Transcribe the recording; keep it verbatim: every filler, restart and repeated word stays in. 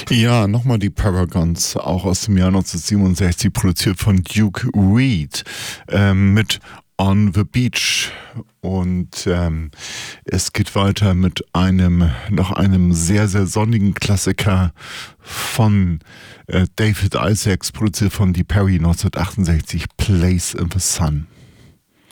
Ja, nochmal die Paragons, auch aus dem Jahr neunzehnhundertsiebenundsechzig, produziert von Duke Reed, ähm, mit On the Beach. Und ähm, es geht weiter mit einem, noch einem sehr, sehr sonnigen Klassiker von äh, David Isaacs, produziert von Dee Perry neunzehnhundertachtundsechzig, Place in the Sun.